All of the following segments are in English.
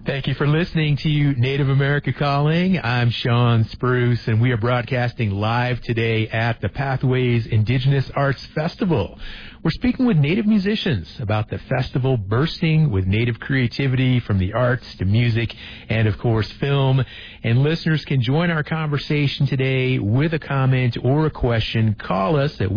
Thank you for listening to Native America Calling. I'm Sean Spruce, and we are broadcasting live today at the Pathways Indigenous Arts Festival. We're speaking with Native musicians about the festival bursting with Native creativity from the arts to music and, of course, film. And listeners can join our conversation today with a comment or a question. Call us at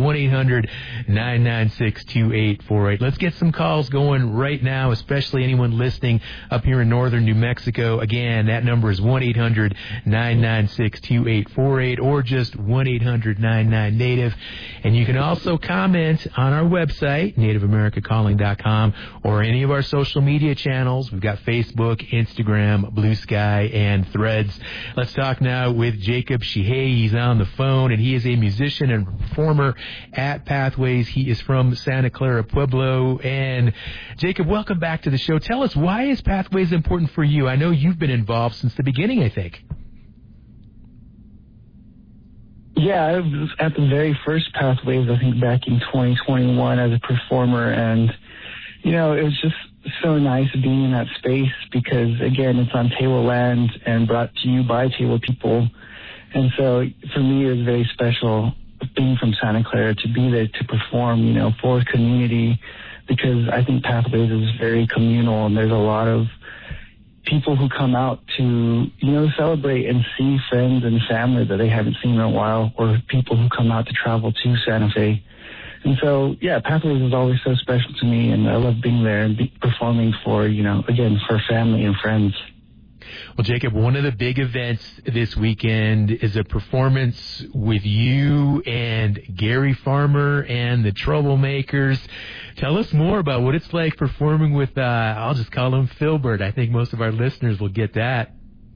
1-800-996-2848. Let's get some calls going right now, especially anyone listening up here in northern New Mexico. Again, that number is 1-800-996-2848 or just 1-800-99-NATIVE. And you can also comment on our website, NativeAmericaCalling.com, or any of our social media channels. We've got Facebook, Instagram, Blue Sky, and Threads. Let's talk now with Jacob Shihei. He's on the phone, and he is a musician and performer at Pathways. He is from Santa Clara Pueblo. And Jacob, welcome back to the show. Tell us, why is Pathways important for you? I know you've been involved since the beginning, I think. Yeah, I was at the very first Pathways, I think, back in 2021 as a performer. And, you know, it was just so nice being in that space because, again, it's on Tewa land and brought to you by Tewa people. And so for me, it was very special being from Santa Clara to be there to perform, you know, for the community, because I think Pathways is very communal and there's a lot of people who come out to, you know, celebrate and see friends and family that they haven't seen in a while, or people who come out to travel to Santa Fe. And so, yeah, Pathways is always so special to me, and I love being there and performing for, you know, again, for family and friends. Well, Jacob, one of the big events this weekend is a performance with you and Gary Farmer and the Troublemakers. Tell us more about what it's like performing with, I'll just call him Filbert. I think most of our listeners will get that.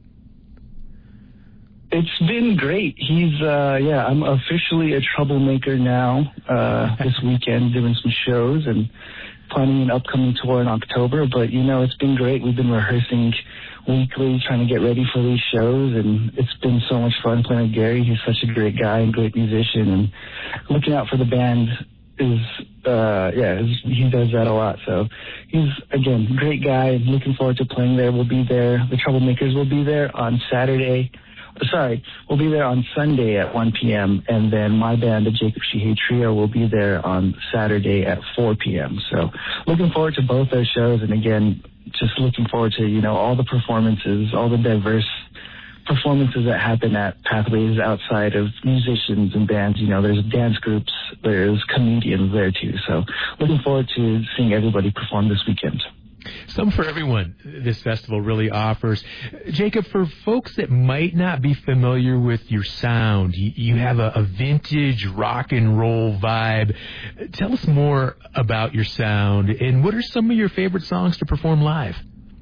It's been great. He's, I'm officially a Troublemaker now, this weekend, doing some shows and planning an upcoming tour in October. But, you know, it's been great. We've been rehearsing weekly, trying to get ready for these shows, and it's been so much fun playing with Gary. He's such a great guy and great musician, and looking out for the band is, he does that a lot. So he's, again, a great guy. Looking forward to playing there. We'll be there. The Troublemakers will be there on we'll be there on Sunday at 1 p.m., and then my band, the Jacob Shihei Trio, will be there on Saturday at 4 p.m. So looking forward to both those shows, and again, just looking forward to, you know, all the performances, all the diverse performances that happen at Pathways outside of musicians and bands. You know, there's dance groups, there's comedians there too. So looking forward to seeing everybody perform this weekend. Some for everyone this festival really offers. Jacob, for folks that might not be familiar with your sound, you have a vintage rock and roll vibe. Tell us more about your sound, and what are some of your favorite songs to perform live?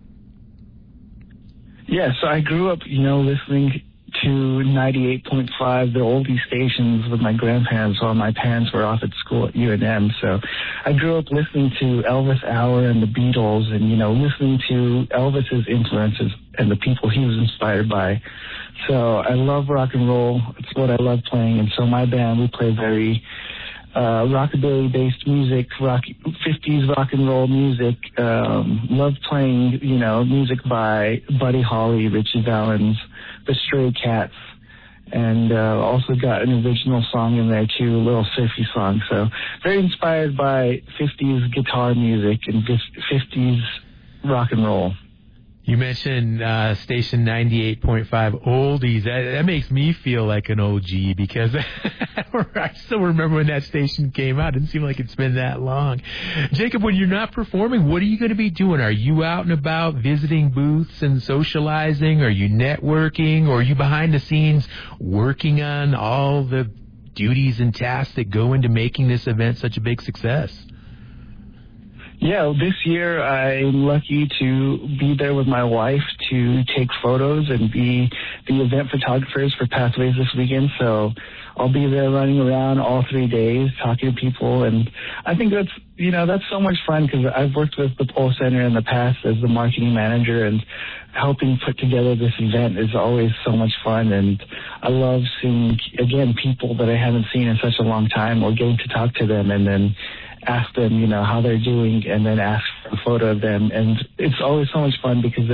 Yeah, so I grew up, you know, listening to 98.5, the oldie stations, with my grandparents while my parents were off at school at UNM. So I grew up listening to Elvis Hour and the Beatles, and, you know, listening to Elvis's influences and the people he was inspired by. So I love rock and roll. It's what I love playing. And so my band, we play very rockabilly-based music, 50s rock and roll music. Love playing, you know, music by Buddy Holly, Richie Valens, the Stray Cats, and also got an original song in there too, a little surfy song. So very inspired by 50s guitar music and 50s rock and roll. You mentioned station 98.5 oldies. That makes me feel like an OG, because I still remember when that station came out. It didn't seem like it's been that long. Jacob, when you're not performing, what are you going to be doing? Are you out and about visiting booths and socializing? Are you networking? Or are you behind the scenes working on all the duties and tasks that go into making this event such a big success? Yeah, this year I'm lucky to be there with my wife to take photos and be the event photographers for Pathways this weekend. So I'll be there running around all 3 days talking to people. And I think that's, you know, that's so much fun, because I've worked with the Pole Center in the past as the marketing manager, and helping put together this event is always so much fun. And I love seeing, again, people that I haven't seen in such a long time, or getting to talk to them and then ask them, you know, how they're doing, and then ask for a photo of them. And it's always so much fun, because there's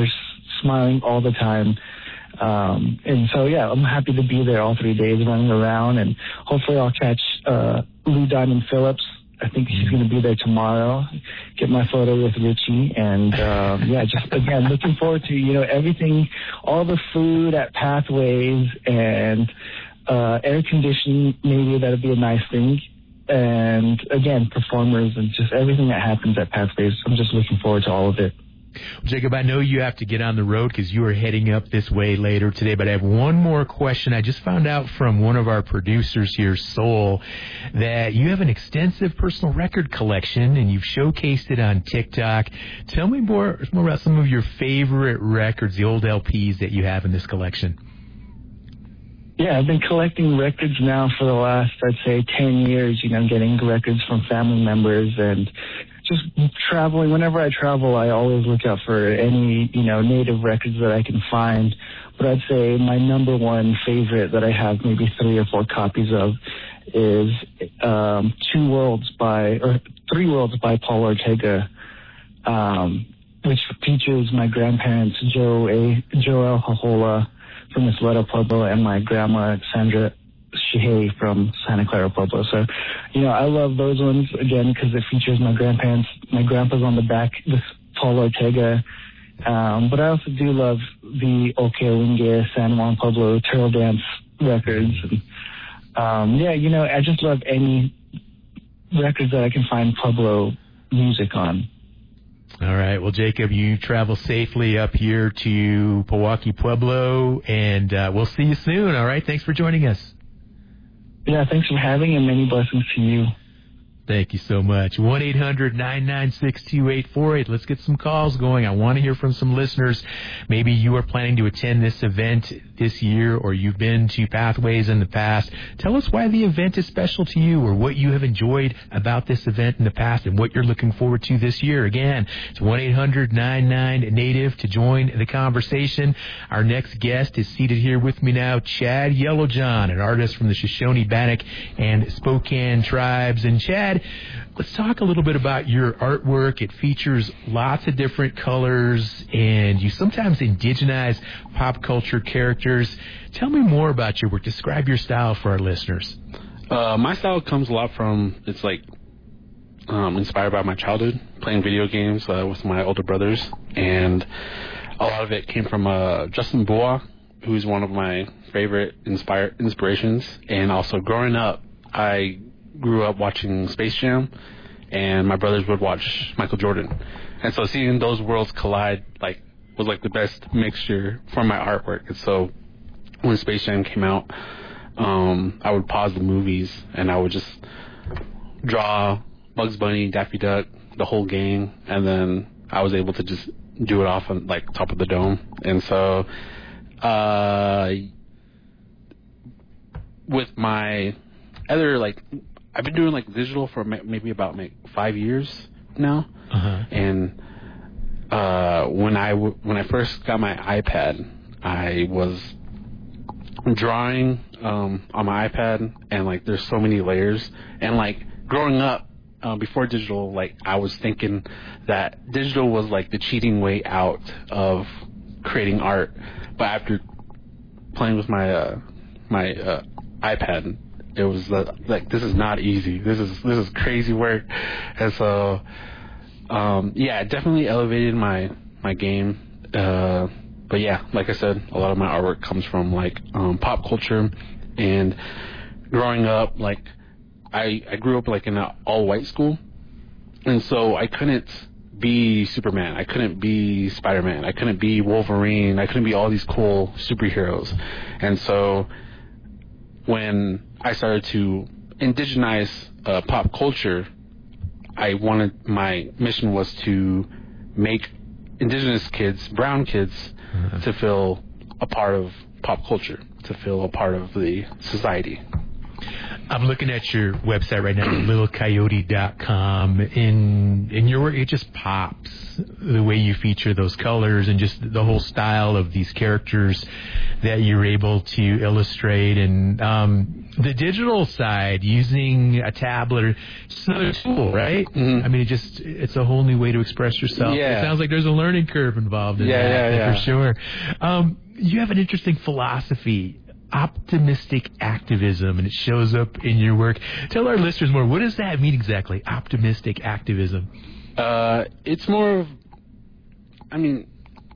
smiling all the time. And so, yeah, I'm happy to be there all 3 days running around, and hopefully I'll catch Lou Diamond Phillips. I think she's going to be there tomorrow, get my photo with Richie. And, yeah, just, again, looking forward to, everything, all the food at Pathways and air conditioning, maybe that'll be a nice thing. And, again, performers and just everything that happens at Pathways. I'm just looking forward to all of it. Jacob, I know you have to get on the road because you are heading up this way later today, but I have one more question. I just found out from one of our producers here, Soul, that you have an extensive personal record collection and you've showcased it on TikTok. Tell me more about some of your favorite records, the old LPs that you have in this collection. Yeah, I've been collecting records now for the last, I'd say, 10 years, getting records from family members and just traveling. Whenever I travel, I always look out for any, native records that I can find. But I'd say my number one favorite that I have maybe 3 or 4 copies of is Three Worlds by Paul Ortega, which features my grandparents, Joel Jajola from Isleta Pueblo and my grandma, Sandra Shihei from Santa Clara Pueblo. So, I love those ones, again, because it features my grandparents. My grandpa's on the back, this Paul Ortega. But I also do love the Okeawinge, San Juan Pueblo, Turtle Dance records. And, yeah, I just love any records that I can find Pueblo music on. All right. Well, Jacob, you travel safely up here to Pewaukee Pueblo, and we'll see you soon. All right. Thanks for joining us. Yeah, thanks for having, and many blessings to you. Thank you so much. 1-800-996-2848. Let's get some calls going. I want to hear from some listeners. Maybe you are planning to attend this event this year, or you've been to Pathways in the past. Tell us why the event is special to you, or what you have enjoyed about this event in the past and what you're looking forward to this year. Again, it's 1-800-99-NATIVE to join the conversation. Our next guest is seated here with me now, Chad Yellowjohn, an artist from the Shoshone, Bannock, and Spokane tribes. And Chad, let's talk a little bit about your artwork. It features lots of different colors, and you sometimes indigenize pop culture characters. Tell me more about your work. Describe your style for our listeners. My style comes a lot from, inspired by my childhood, playing video games with my older brothers, and a lot of it came from Justin Bois, who's one of my favorite inspirations. And also growing up, I grew up watching Space Jam, and my brothers would watch Michael Jordan. And so seeing those worlds collide was the best mixture for my artwork. And so when Space Jam came out, I would pause the movies and I would just draw Bugs Bunny, Daffy Duck, the whole gang, and then I was able to just do it off on top of the dome. And so with my other I've been doing digital for maybe about 5 years now. Uh-huh. And when I first got my iPad, I was drawing on my iPad, and there's so many layers. And growing up before digital, I was thinking that digital was the cheating way out of creating art. But after playing with my iPad, it was this is not easy. This is crazy work. And so it definitely elevated my game. But yeah, like I said, a lot of my artwork comes from pop culture. And growing up, I grew up in an all-white school, and so I couldn't be Superman, I couldn't be Spider-Man, I couldn't be Wolverine, I couldn't be all these cool superheroes. And so when I started to indigenize pop culture, my mission was to make indigenous kids, brown kids, to feel a part of pop culture, to feel a part of the society. I'm looking at your website right now, littlecoyote.com. In your work, it just pops the way you feature those colors and just the whole style of these characters that you're able to illustrate. And the digital side, using a tablet, it's another tool, right? Mm-hmm. I mean, it's a whole new way to express yourself. Yeah. It sounds like there's a learning curve involved in that, for sure. You have an interesting philosophy, optimistic activism, and it shows up in your work. Tell our listeners more. What does that mean exactly, optimistic activism? It's more of, I mean,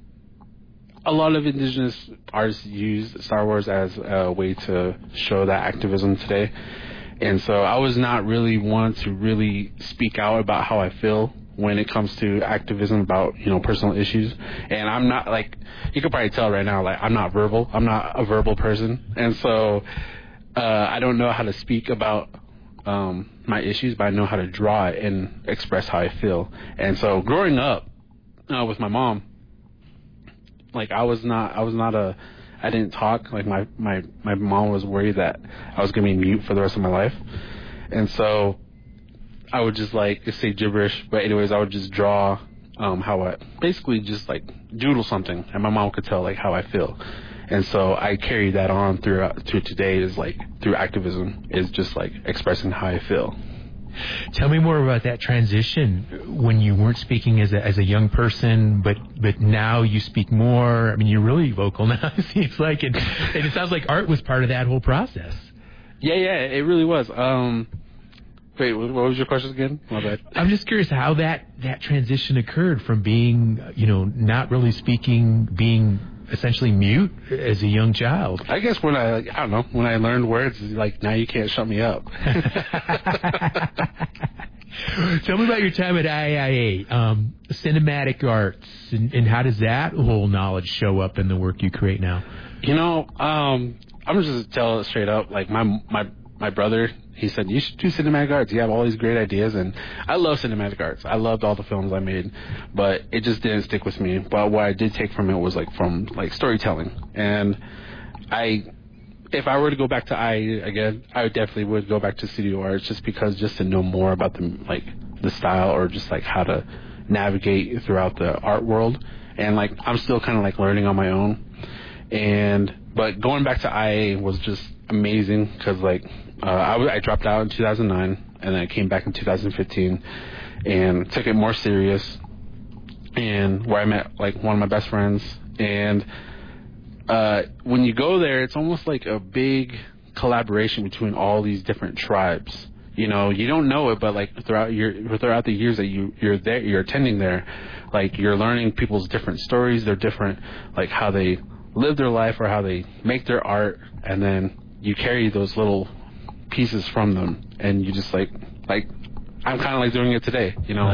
a lot of indigenous artists use Star Wars as a way to show that activism today. And so I was not really one to really speak out about how I feel when it comes to activism about, personal issues. And I'm not, like, you can probably tell right now, like, I'm not verbal. I'm not a verbal person. And so I don't know how to speak about my issues, but I know how to draw it and express how I feel. And so growing up with my mom, like, I didn't talk. Like, my mom was worried that I was going to be mute for the rest of my life. And so I would just, like, say gibberish. But anyways, I would just draw how I basically just, like, doodle something. And my mom could tell, like, how I feel. And so I carry that on through today, is, like, through activism, is just, like, expressing how I feel. Tell me more about that transition when you weren't speaking as a young person, but now you speak more. I mean, you're really vocal now, it seems like, and it sounds like art was part of that whole process. Yeah, it really was. Wait, what was your question again? My bad. I'm just curious how that transition occurred from being, not really speaking, being essentially mute as a young child. I guess when I learned words, like, now you can't shut me up. Tell me about your time at IIA, cinematic arts, and how does that whole knowledge show up in the work you create now? I'm just tell it straight up. Like, my brother, he said, you should do cinematic arts. You have all these great ideas. And I love cinematic arts. I loved all the films I made, but it just didn't stick with me. But what I did take from it was, like, from, like, storytelling. And if I were to go back to IA again, I definitely would go back to studio arts, just to know more about the style, or just, like, how to navigate throughout the art world. And, like, I'm still kind of, like, learning on my own. But going back to IA was just amazing, because, like, I dropped out in 2009, and then I came back in 2015 and took it more serious, and where I met, like, one of my best friends. And when you go there, it's almost like a big collaboration between all these different tribes. You don't know it, but, like, throughout the years that you're there, you're attending there, like, you're learning people's different stories, their different, like, how they live their life or how they make their art, and then you carry those little pieces from them, and you just like I'm kind of like doing it today,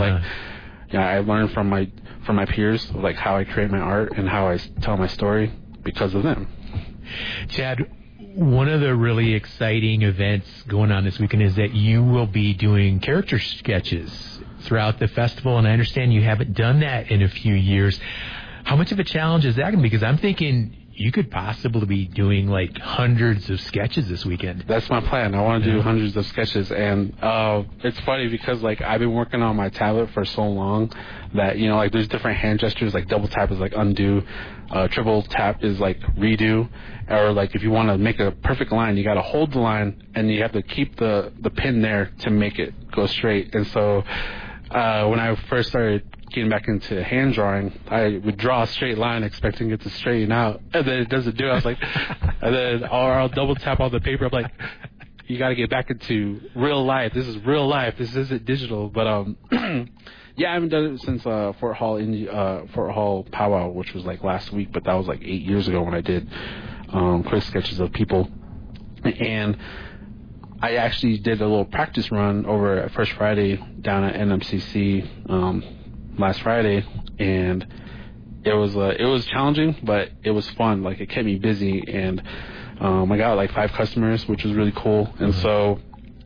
I learned from my peers, like, how I create my art and how I tell my story because of them. Chad, one of the really exciting events going on this weekend is that you will be doing character sketches throughout the festival, and I understand you haven't done that in a few years. How much of a challenge is that going to be? Because I'm thinking you could possibly be doing, like, hundreds of sketches this weekend. That's my plan. I want to do hundreds of sketches. And it's funny because, like, I've been working on my tablet for so long that, like, there's different hand gestures. Like, double tap is, like, undo. Triple tap is, like, redo. Or, like, if you want to make a perfect line, you got to hold the line, and you have to keep the pin there to make it go straight. And so when I first started getting back into hand drawing, I would draw a straight line expecting it to straighten out, and then it doesn't do it. I was like, and then I'll double tap on the paper. I'm like, you got to get back into real life. This is real life. This isn't digital. But yeah, I haven't done it since Fort Hall powwow, which was, like, last week. But that was, like, 8 years ago when I did quick sketches of people. And I actually did a little practice run over at First Friday down at NMCC last Friday, and it was challenging, but it was fun. Like, it kept me busy, and I got, like, 5 customers, which was really cool. And so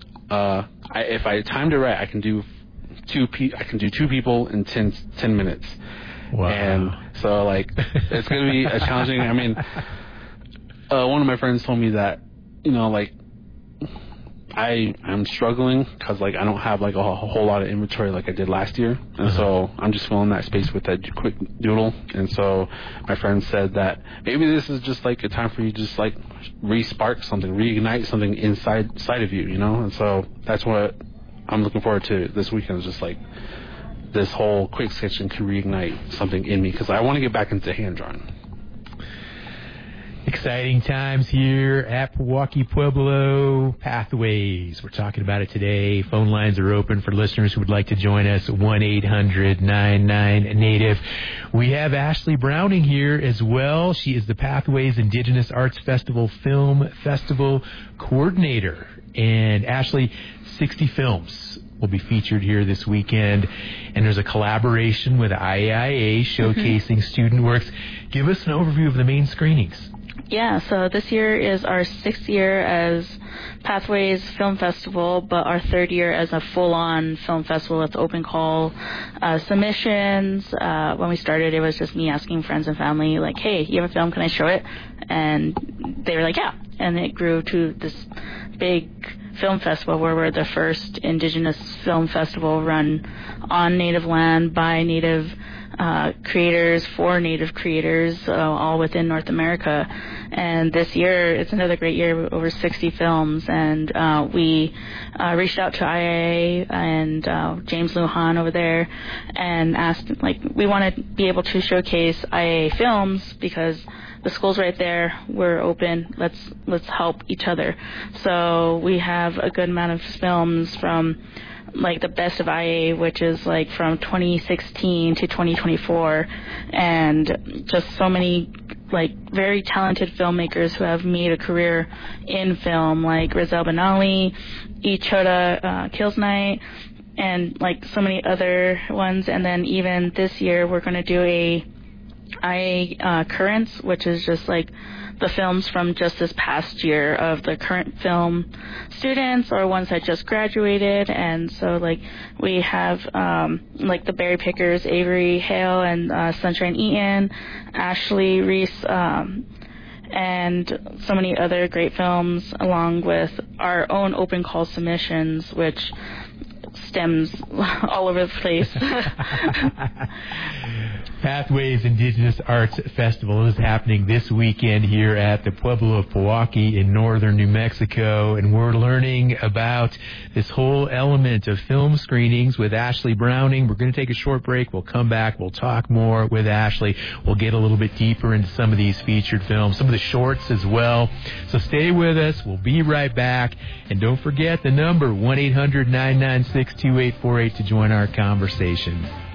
if I timed it right, I can do 2 people in 10 minutes. Wow. And so, like, it's going to be a challenging. I mean, one of my friends told me that, like, I'm struggling because like I don't have like a whole lot of inventory like I did last year, and so I'm just filling that space with that quick doodle. And so my friend said that maybe this is just like a time for you to just like re-spark something, reignite something inside of you, you know. And so that's what I'm looking forward to this weekend. Is just like this whole quick sketching can reignite something in me because I want to get back into hand drawing. Exciting times here at Pewaukee Pueblo. Pathways. We're talking about it today. Phone lines are open for listeners who would like to join us. 1-800-99-NATIVE. We have Ashley Browning here as well. She is the Pathways Indigenous Arts Festival Film Festival Coordinator. And Ashley, 60 films will be featured here this weekend. And there's a collaboration with IAIA showcasing student works. Give us an overview of the main screenings. Yeah, so this year is our 6th year as Pathways Film Festival, but our 3rd year as a full-on film festival with open call submissions. When we started, it was just me asking friends and family, like, hey, you have a film, can I show it? And they were like, yeah. And it grew to this big film festival where we're the first Indigenous film festival run on Native land by Native creators for Native creators, all within North America. And this year, it's another great year, over 60 films. And we reached out to IAA and James Lujan over there and asked, like, we want to be able to showcase IAA films because the school's right there. We're open. Let's help each other. So we have a good amount of films from like the best of IA, which is like from 2016 to 2024, and just so many like very talented filmmakers who have made a career in film, like Rizal Benali, Ichoda Kills Night, and like so many other ones. And then even this year we're going to do a IA Currents, which is just like the films from just this past year of the current film students or ones that just graduated. And so like we have like the Berry Pickers, Avery Hale and Sunshine Eaton, Ashley Reese, and so many other great films, along with our own open call submissions, which stems all over the place. Pathways Indigenous Arts Festival is happening this weekend here at the Pueblo of Pewaukee in northern New Mexico, and we're learning about this whole element of film screenings with Ashley Browning. We're going to take a short break. We'll come back. We'll talk more with Ashley. We'll get a little bit deeper into some of these featured films, some of the shorts as well. So stay with us. We'll be right back. And don't forget the number, 1-800-996-2848 to join our conversation.